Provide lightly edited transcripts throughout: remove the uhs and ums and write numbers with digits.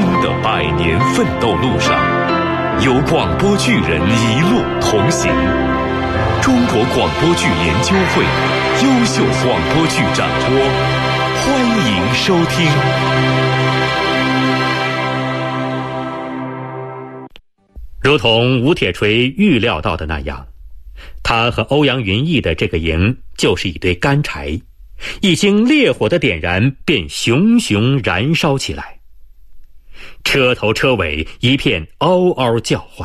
的百年奋斗路上，有广播剧人一路同行。中国广播剧研究会优秀广播剧展播，欢迎收听。 如同吴铁锤预料到的那样，他和欧阳云逸的这个营就是一堆干柴，一经烈火的点燃，便熊熊燃烧起来。车头车尾一片嗷嗷叫唤。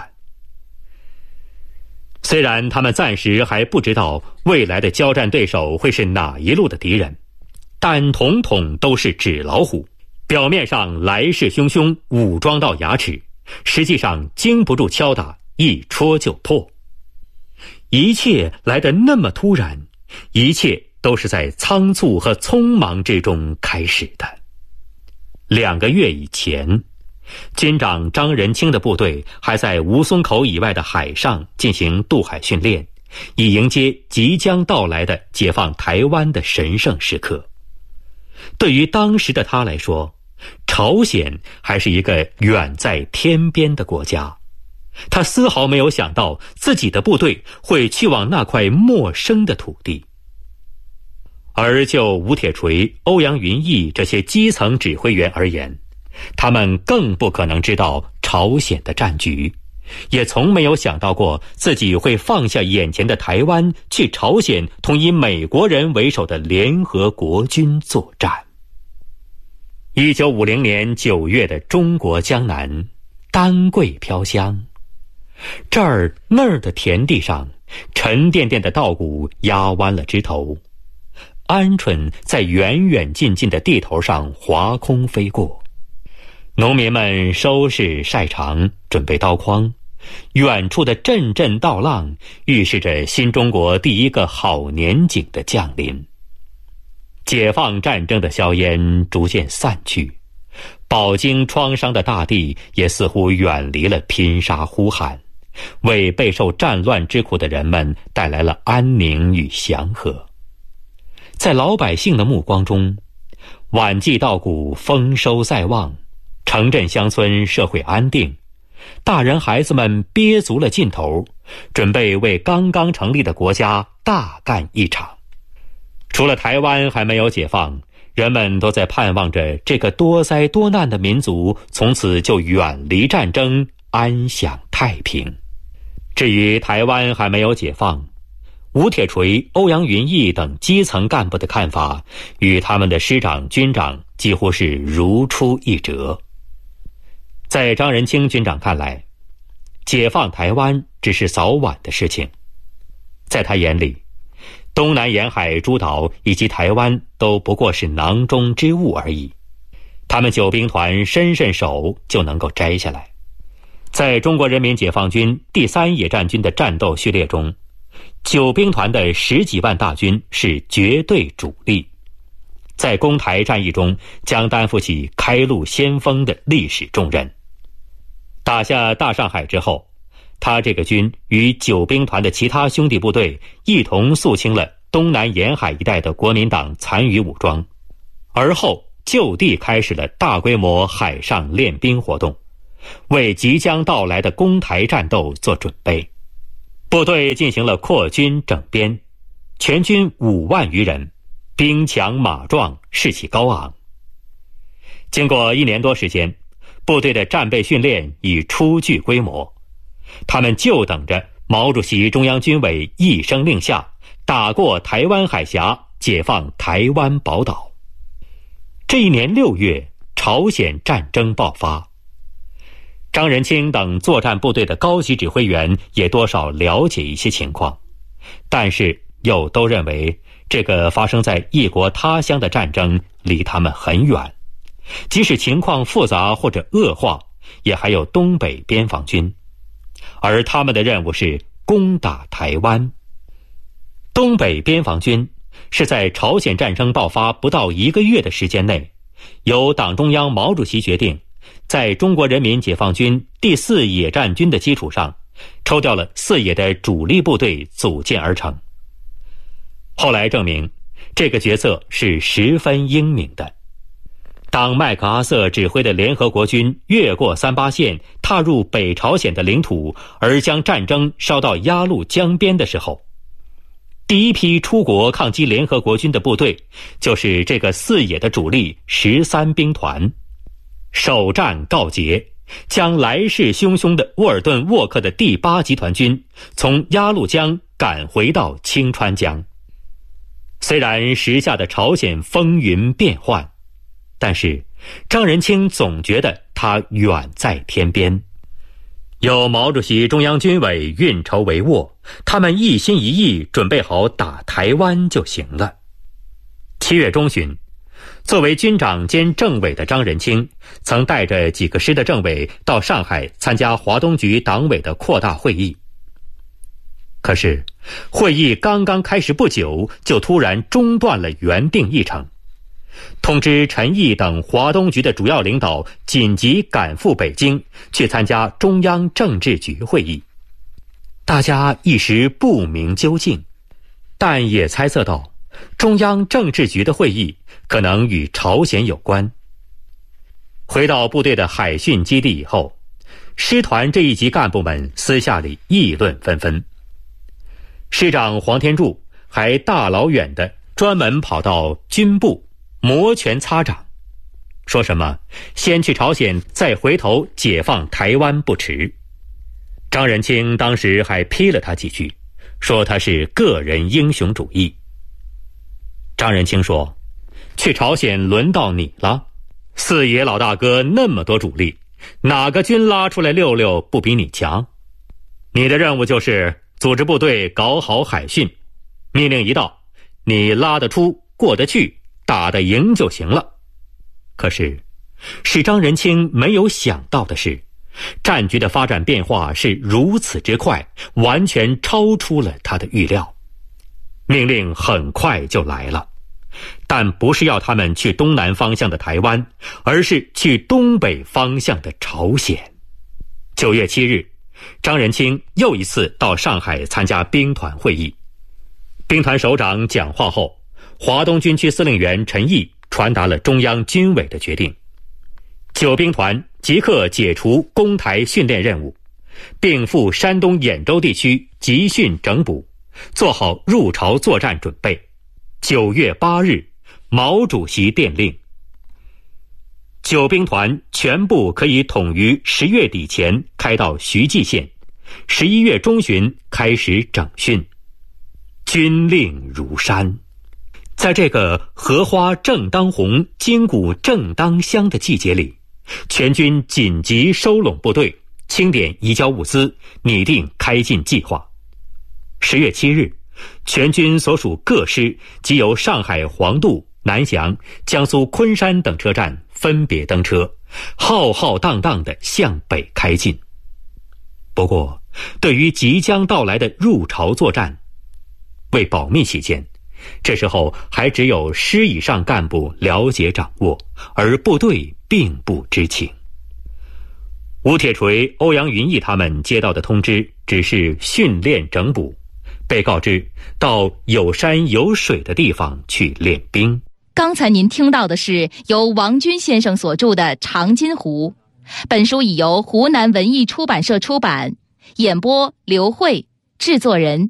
虽然他们暂时还不知道未来的交战对手会是哪一路的敌人，但统统都是纸老虎，表面上来势汹汹，武装到牙齿，实际上经不住敲打，一戳就破。一切来得那么突然，一切都是在仓促和匆忙之中开始的。2个月以前，军长张仁清的部队还在吴淞口以外的海上进行渡海训练，以迎接即将到来的解放台湾的神圣时刻。对于当时的他来说，朝鲜还是一个远在天边的国家，他丝毫没有想到自己的部队会去往那块陌生的土地。而就吴铁锤、欧阳云逸这些基层指挥员而言，他们更不可能知道朝鲜的战局，也从没有想到过自己会放下眼前的台湾，去朝鲜同以美国人为首的联合国军作战。1950年9月的中国江南，丹桂飘香，这儿那儿的田地上，沉甸甸的稻谷压弯了枝头，鹌鹑在远远近近的地头上划空飞过。农民们收拾晒场，准备刀筐，远处的阵阵稻浪预示着新中国第一个好年景的降临。解放战争的硝烟逐渐散去，饱经创伤的大地也似乎远离了拼杀呼喊，为备受战乱之苦的人们带来了安宁与祥和。在老百姓的目光中，晚季稻谷丰收在望，城镇乡村社会安定，大人孩子们憋足了劲头，准备为刚刚成立的国家大干一场。除了台湾还没有解放，人们都在盼望着这个多灾多难的民族从此就远离战争，安享太平。至于台湾还没有解放，吴铁锤、欧阳云逸等基层干部的看法与他们的师长军长几乎是如出一辙。在张仁清军长看来，解放台湾只是早晚的事情。在他眼里，东南沿海诸岛以及台湾都不过是囊中之物而已，他们九兵团伸伸手就能够摘下来。在中国人民解放军第3野战军的战斗序列中，九兵团的10几万大军是绝对主力，在攻台战役中将担负起开路先锋的历史重任。打下大上海之后，他这个军与九兵团的其他兄弟部队一同肃清了东南沿海一带的国民党残余武装，而后就地开始了大规模海上练兵活动，为即将到来的攻台战斗做准备。部队进行了扩军整编，全军5万余人，兵强马壮，士气高昂。经过1年多时间，部队的战备训练已初具规模，他们就等着毛主席中央军委一声令下，打过台湾海峡，解放台湾宝岛。这一年6月，朝鲜战争爆发。张仁清等作战部队的高级指挥员也多少了解一些情况，但是又都认为这个发生在异国他乡的战争离他们很远，即使情况复杂或者恶化，也还有东北边防军，而他们的任务是攻打台湾。东北边防军是在朝鲜战争爆发不到1个月的时间内，由党中央毛主席决定，在中国人民解放军第4野战军的基础上，抽调了4野的主力部队组建而成。后来证明，这个决策是十分英明的。 当麦克阿瑟指挥的联合国军越过三八线，踏入北朝鲜的领土，而将战争烧到鸭绿江边的时候，第一批出国抗击联合国军的部队，就是这个四野的主力13兵团。首战告捷，将来势汹汹的沃尔顿沃克的第8集团军从鸭绿江赶回到清川江。虽然时下的朝鲜风云变幻，但是张人清总觉得他远在天边。有毛主席中央军委运筹帷幄，他们一心一意准备好打台湾就行了。7月中旬，作为军长兼政委的张人清曾带着几个师的政委到上海参加华东局党委的扩大会议。可是会议刚刚开始不久，就突然中断了原定议程，通知陈毅等华东局的主要领导紧急赶赴北京去参加中央政治局会议。大家一时不明究竟，但也猜测到中央政治局的会议可能与朝鲜有关。回到部队的海训基地以后，师团这一级干部们私下里议论纷纷。师长黄天柱还大老远的专门跑到军部摩拳擦掌，说什么先去朝鲜再回头解放台湾不迟。张人清当时还批了他几句，说他是个人英雄主义。张人清说，去朝鲜轮到你了，四野老大哥那么多主力，哪个军拉出来溜溜不比你强？你的任务就是组织部队搞好海训，命令一到，你拉得出过得去，打得赢就行了。可是使张人清没有想到的是，战局的发展变化是如此之快，完全超出了他的预料。命令很快就来了，但不是要他们去东南方向的台湾，而是去东北方向的朝鲜。9月7日，张人清又一次到上海参加兵团会议。兵团首长讲话后，华东军区司令员陈毅传达了中央军委的决定，9兵团即刻解除攻台训练任务，并赴山东兖州地区集训整补，做好入朝作战准备。9月8日，毛主席电令，9兵团全部可以统于10月底前开到徐济县，11月中旬开始整训。军令如山。在这个荷花正当红，筋骨正当香的季节里，全军紧急收拢部队，清点移交物资，拟定开进计划。10月7日，全军所属各师即由上海黄渡、南翔、江苏昆山等车站分别登车，浩浩荡荡地向北开进。不过，对于即将到来的入朝作战，为保密起见，这时候还只有师以上干部了解掌握，而部队并不知情。吴铁锤、欧阳云逸他们接到的通知只是训练整补，被告知到有山有水的地方去练兵。 刚才您听到的是由王军先生所著的《长津湖》，本书已由湖南文艺出版社出版，演播刘慧，制作人